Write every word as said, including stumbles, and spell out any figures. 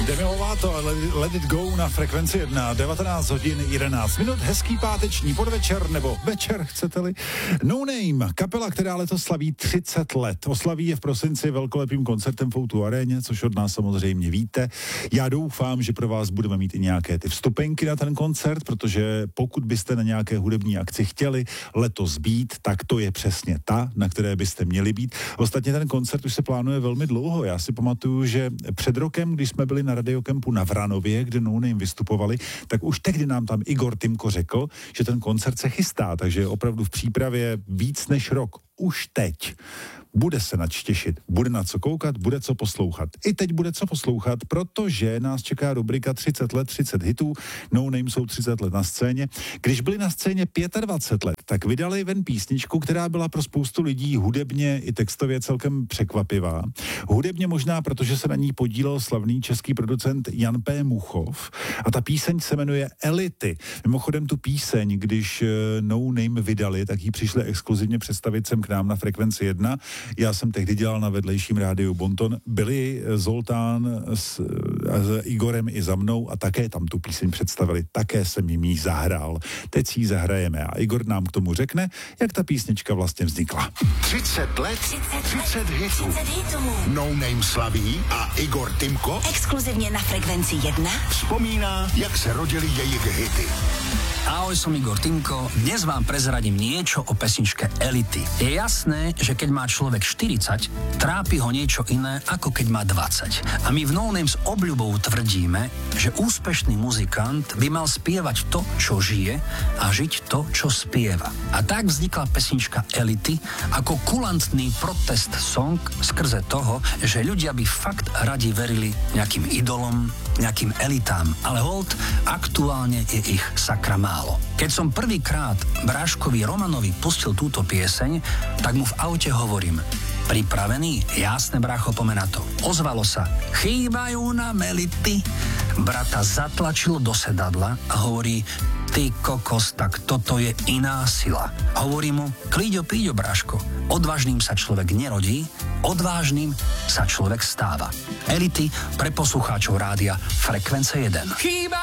Demi Lovato a Let It Go na frekvenci jedna, devatenáct hodin jedenáct minut, hezký páteční podvečer, nebo večer, chcete-li. No Name, kapela, která letos slaví třicet let. Oslaví je v prosinci velkolepým koncertem v O dva aréně, což od nás samozřejmě víte. Já doufám, že pro vás budeme mít i nějaké ty vstupenky na ten koncert, protože pokud byste na nějaké hudební akci chtěli letos být, tak to je přesně ta, na které byste měli být. Ostatně ten koncert už se plánuje velmi dlouho. Já si pamatuju, že před rokem, když jsme byli na Radiokempu na Vranově, kde No Name vystupovali, tak už tehdy nám tam Igor Timko řekl, že ten koncert se chystá, takže je opravdu v přípravě víc než rok. Už teď. Bude se nač těšit, bude na co koukat, bude co poslouchat. I teď bude co poslouchat, protože nás čeká rubrika třicet let, třicet hitů. No Name jsou třicet let na scéně. Když byli na scéně dvacet pět let, tak vydali ven písničku, která byla pro spoustu lidí hudebně i textově celkem překvapivá. Hudebně možná, protože se na ní podílel slavný český producent Jan P. Muchov a ta píseň se jmenuje Elity. Mimochodem tu píseň, když No Name vydali, tak ji přišli exkluzivně představit sem k nám na frekvenci jedna. Já jsem tehdy dělal na vedlejším rádiu Bonton. Byli Zoltán s, s Igorem i za mnou a také tam tu píseň představili. Také jsem jim ji zahrál. Teď si ji zahrajeme a Igor nám k tomu řekne, jak ta písnička vlastně vznikla. třicet let, třicet hitů. No Name slaví a Igor Timko exkluzivně na frekvenci jedna vzpomíná, jak se rodily jejich hity. Ahoj, som Igor Timko. Dnes vám prezradím niečo o pesničke Elity. Je jasné, že keď má človek štyridsať, trápi ho niečo iné, ako keď má dvadsať. A my v No Name s obľubou tvrdíme, že úspešný muzikant by mal spievať to, čo žije a žiť to, čo spieva. A tak vznikla pesnička Elity ako kulantný protest song skrze toho, že ľudia by fakt radi verili nejakým idolom, nejakým elitám, ale hold, aktuálne je ich sakra málo. Keď som prvýkrát Bráškovi Romanovi pustil túto pieseň, tak mu v aute hovorím: pripravený? Jasné, brácho, pomená to. Ozvalo sa: chýbajú nám elity. Brata zatlačil do sedadla a hovorí: ty kokos, tak toto je iná sila. Hovorí mu: klíďo, píďo, Bráško, odvážnym sa človek nerodí, odvážnym sa človek stáva. Elity pre poslucháčov rádia Frekvence jeden. Chýba